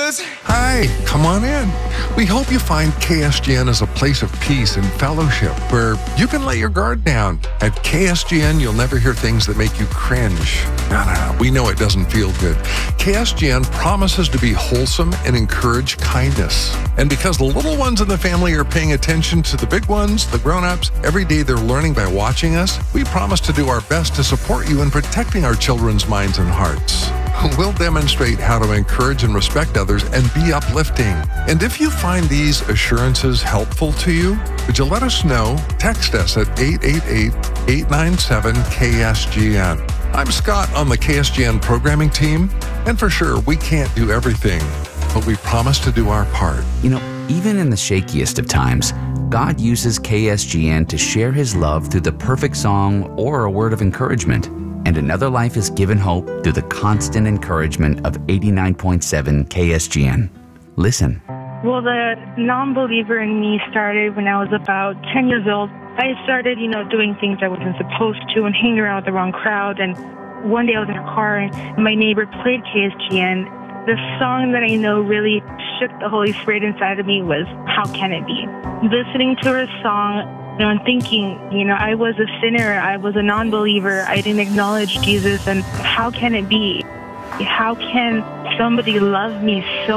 Jesus. Hi, come on in. We hope you find KSGN as a place of peace and fellowship where you can let your guard down. At KSGN, you'll never hear things that make you cringe. No, we know it doesn't feel good. KSGN promises to be wholesome and encourage kindness. And because the little ones in the family are paying attention to the big ones, the grown-ups, every day they're learning by watching us, we promise to do our best to support you in protecting our children's minds and hearts. We'll demonstrate how to encourage and respect others and be uplifting. And if you find these assurances helpful to you, would you let us know? Text us at 888-897-KSGN. I'm Scott on the KSGN programming team, and for sure, we can't do everything, but we promise to do our part. You know, even in the shakiest of times, God uses KSGN to share His love through the perfect song or a word of encouragement. And another life is given hope through the constant encouragement of 89.7 KSGN. Listen. Well, the non-believer in me started when I was about 10 years old. I started, doing things I wasn't supposed to and hanging around with the wrong crowd. And one day I was in a car and my neighbor played KSGN. The song that I know really shook the Holy Spirit inside of me was How Can It Be? Listening to her song, and thinking, I was a sinner, I was a non-believer, I didn't acknowledge Jesus, and how can it be? How can somebody love me so